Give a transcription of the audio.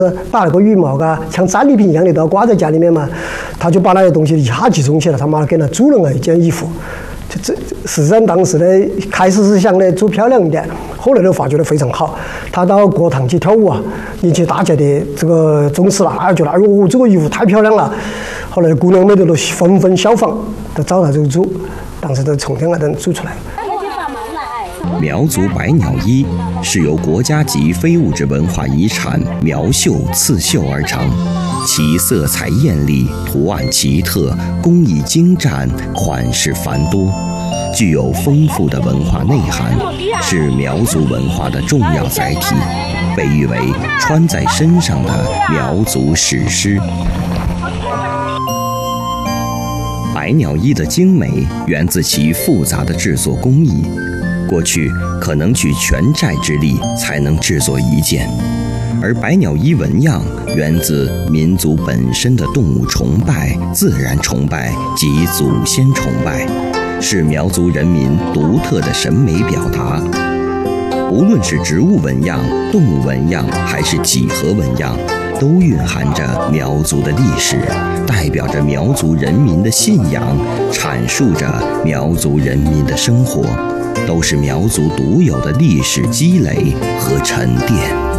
把那个羽毛像战利品一样的都要挂在家里面嘛，他就把那些东西一下集中起来，他妈的给了主人一件衣服。这实际上当时呢，开始是想呢做漂亮一点，后来都发觉得非常好。他到国堂去跳舞啊，引起大家的这个重视了，觉得哎呦这个衣服太漂亮了。后来姑娘们都纷纷效仿，都照他这个做，当时都从天而灯做出来。 苗族百鸟衣是由国家级非物质文化遗产苗绣刺绣而成，其色彩艳丽，图案奇特，工艺精湛，款式繁多，具有丰富的文化内涵，是苗族文化的重要载体，被誉为穿在身上的苗族史诗。百鸟衣的精美源自其复杂的制作工艺。过去可能举全寨之力才能制作一件，而百鸟衣纹样源自民族本身的动物崇拜、自然崇拜及祖先崇拜，是苗族人民独特的审美表达。无论是植物纹样、动物纹样还是几何纹样，都蕴含着苗族的历史，代表着苗族人民的信仰，阐述着苗族人民的生活，都是苗族独有的历史积累和沉淀。